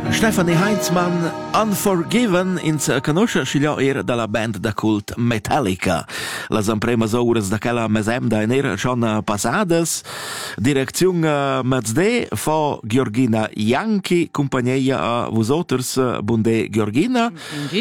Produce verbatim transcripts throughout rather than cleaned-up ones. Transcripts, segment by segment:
Stefanie Heinzmann, Unforgiven, ins conosce sciglio era dalla band da cult Metallica. Las empremas ores da quella mesem da enera schon passadas. Direzione Mazde fo Georgina Janki, compagnia a vosoters, bunde Georgina.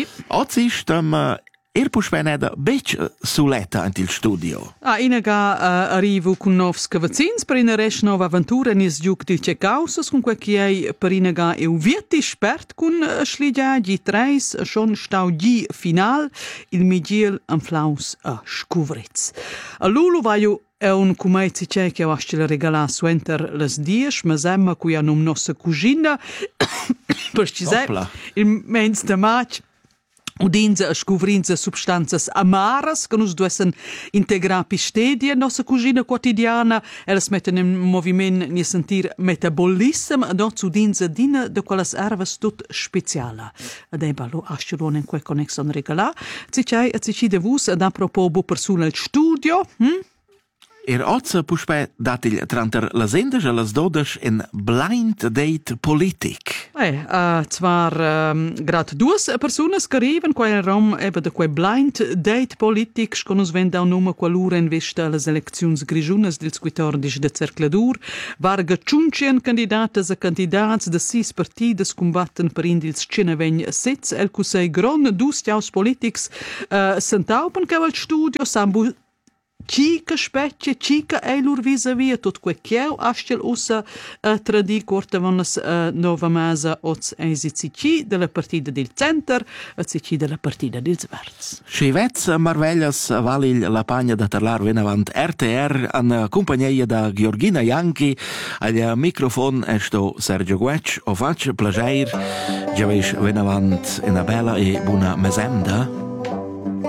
Oggi stem Er puspenneda bec suletta ant il studio. Ah, inaga uh, arrivo con novs cavazzins per ina res nova avventura nis giuc di cecausas con quel che per inaga eu vieti spert con uh, schligia di treis schon stau di final il migiel am flaus a scuvretz. A lulu vaiu è un cumezzi c'è che ho ascella regala suenter les dies, ma semma cui hanno un nostra cugina per ci il mens de mac udinza a scuvrinza substanzas amaras che nus duessen integra pistedie nostra cugina quotidiana elas metten in moviment ni sentir metabolism ad oz udinza dina de quelles ervas tut speciala ad ebalo ascelon in quel connexon regala ci c'è ci ci devus ad apropos bu personal studio hm? Er ozza puspe datil tranter las endes a las dodes in blind date politic. Eh, uh, zwar um, grad duas personas che arriven qua in Rom eba de quei blind date politic sconus venda un nome qualura in vista las elecziuns grigiunas del quattordici de cercladur varga ciuncien candidatas a candidats de sis partidas combatten per indils cinevegn sets el cusei gron dus tiaus politics uh, sentaupen che al studio sambu Cica specie, cica e lur vis-a-vis, tot quel chieu ascel ussa uh, tradi corta vannas uh, nova masa oz eisici della partida del center, eisici della partida del Zverz. Scivezz marvellas valil la pagna da tarlar venavant R T R an compagnia da Georgina Janki, al microfon esto Sergio Guec, o faccio plager, giaveis venavant una bella e buona mesemda.